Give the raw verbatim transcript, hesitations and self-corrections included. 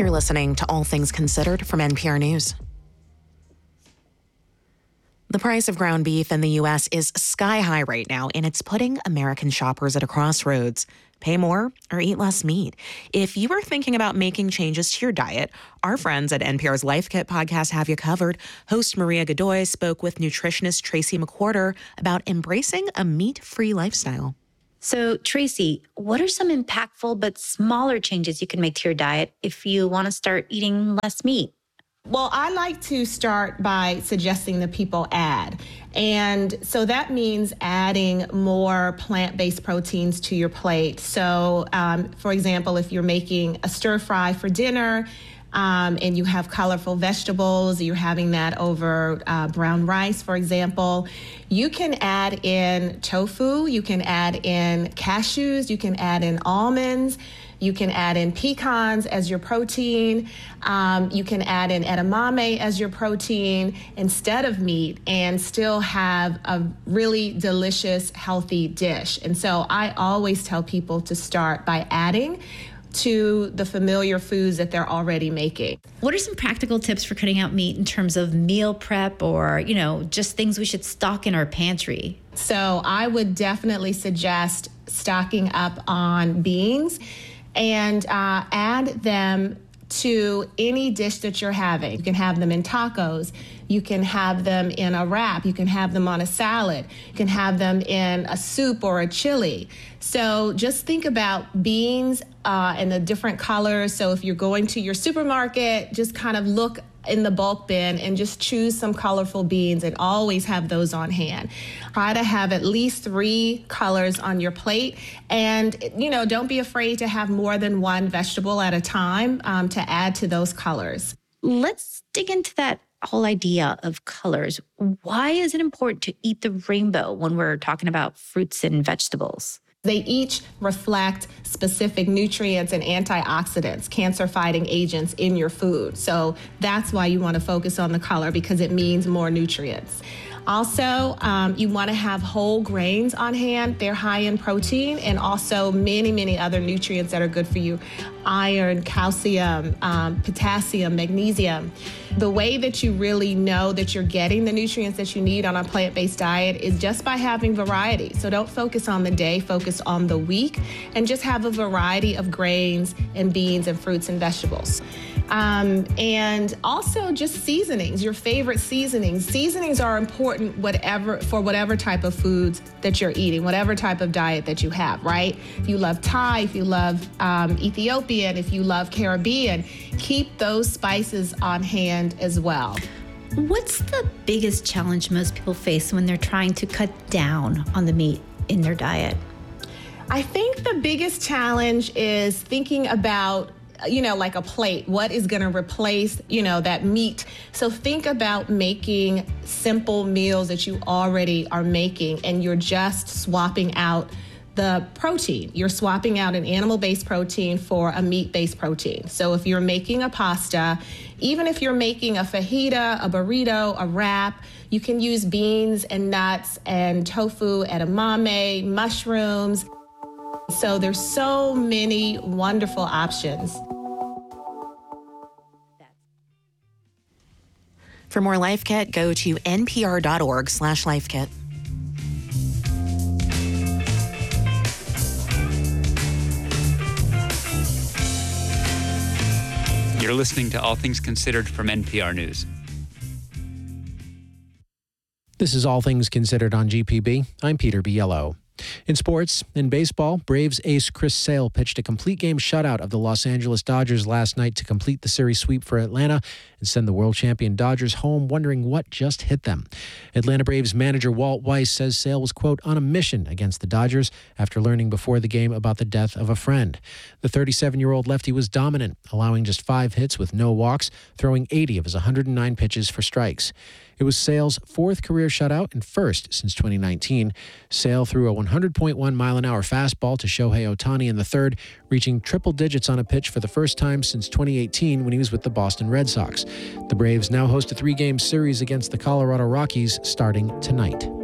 You're listening to All Things Considered from N P R News. The price of ground beef in the U S is sky high right now, and it's putting American shoppers at a crossroads. Pay more or eat less meat. If you are thinking about making changes to your diet, our friends at N P R's Life Kit podcast have you covered. Host Maria Godoy spoke with nutritionist Tracy McWhorter about embracing a meat-free lifestyle. So, Tracy, what are some impactful but smaller changes you can make to your diet if you want to start eating less meat? Well, I like to start by suggesting that people add. And so that means adding more plant-based proteins to your plate. So, um, for example, if you're making a stir fry for dinner, Um, and you have colorful vegetables, you're having that over uh, brown rice, for example, you can add in tofu, you can add in cashews, you can add in almonds, you can add in pecans as your protein, um, you can add in edamame as your protein instead of meat and still have a really delicious, healthy dish. And so I always tell people to start by adding to the familiar foods that they're already making. What are some practical tips for cutting out meat in terms of meal prep or, you know, just things we should stock in our pantry? So I would definitely suggest stocking up on beans and uh, add them to any dish that you're having. You can have them in tacos. You can have them in a wrap. You can have them on a salad. You can have them in a soup or a chili. So just think about beans uh, and the different colors. So if you're going to your supermarket, just kind of look in the bulk bin and just choose some colorful beans and always have those on hand. Try to have at least three colors on your plate, and you know, don't be afraid to have more than one vegetable at a time um, to add to those colors. Let's dig into that whole idea of colors. Why is it important to eat the rainbow when we're talking about fruits and vegetables? They each reflect specific nutrients and antioxidants, cancer-fighting agents in your food. So that's why you want to focus on the color, because it means more nutrients. Also, um, you want to have whole grains on hand. They're high in protein and also many, many other nutrients that are good for you. Iron, calcium, um, potassium, magnesium. The way that you really know that you're getting the nutrients that you need on a plant-based diet is just by having variety. So don't focus on the day, focus on the week, and just have a variety of grains and beans and fruits and vegetables. Um, and also just seasonings, your favorite seasonings. Seasonings are important whatever for whatever type of foods that you're eating, whatever type of diet that you have, right? If you love Thai, if you love um, Ethiopian, if you love Caribbean, keep those spices on hand as well. What's the biggest challenge most people face when they're trying to cut down on the meat in their diet? I think the biggest challenge is thinking about, you know, like a plate, what is going to replace, you know, that meat. So think about making simple meals that you already are making, and you're just swapping out the protein. You're swapping out an animal-based protein for a meat-based protein. So if you're making a pasta, even if you're making a fajita, a burrito, a wrap, you can use beans and nuts and tofu, edamame, mushrooms. So there's so many wonderful options. For more Life Kit, go to npr.org slash lifekit. You're listening to All Things Considered from N P R News. This is All Things Considered on G P B. I'm Peter Biello. In sports, in baseball, Braves ace Chris Sale pitched a complete game shutout of the Los Angeles Dodgers last night to complete the series sweep for Atlanta and send the world champion Dodgers home wondering what just hit them. Atlanta Braves manager Walt Weiss says Sale was, quote, on a mission against the Dodgers after learning before the game about the death of a friend. The thirty-seven-year-old lefty was dominant, allowing just five hits with no walks, throwing eighty of his one hundred nine pitches for strikes. It was Sale's fourth career shutout and first since twenty nineteen. Sale threw a one hundred point one mile an hour fastball to Shohei Ohtani in the third, reaching triple digits on a pitch for the first time since twenty eighteen when he was with the Boston Red Sox. The Braves now host a three-game series against the Colorado Rockies starting tonight.